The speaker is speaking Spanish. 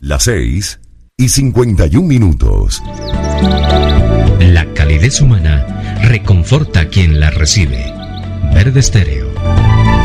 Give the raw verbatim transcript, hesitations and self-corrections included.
Las seis y cincuenta y un minutos. La calidez humana reconforta a quien la recibe. Verde Estéreo.